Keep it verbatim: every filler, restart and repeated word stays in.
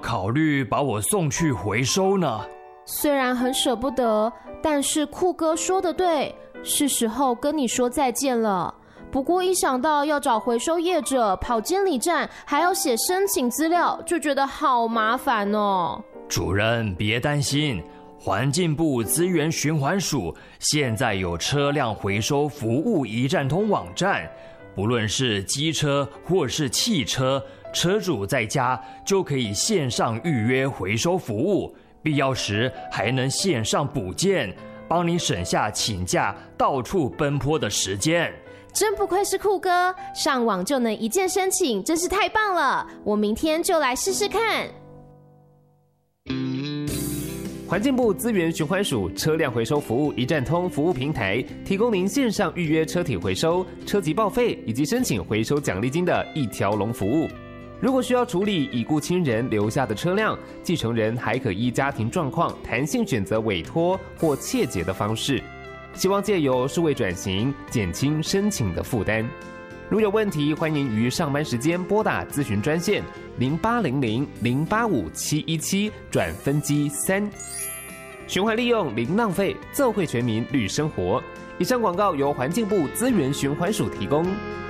考虑把我送去回收呢？ 虽然很舍不得，但是酷哥说的对，是时候跟你说再见了。不过一想到要找回收业者、跑监理站，还要写申请资料，就觉得好麻烦哦。 主任别担心，环境部资源循环署现在有车辆回收服务一站通网站，不论是机车或是汽车，车主在家就可以线上预约回收服务，必要时还能线上补件，帮你省下请假到处奔波的时间。 真不愧是酷哥，上网就能一键申请，真是太棒了！我明天就来试试看。 环境部资源循环署车辆回收服务一站通服务平台，提供您线上预约车体回收、车籍报废以及申请回收奖励金的一条龙服务。如果需要处理已故亲人留下的车辆，继承人还可依家庭状况弹性选择委托或切结的方式。希望借由数位转型，减轻申请的负担。如有问题，欢迎于上班时间拨打咨询专线零八零零零八五七一七转分机三。循环利用零浪费，奏会全民绿生活。以上广告由环境部资源循环署提供。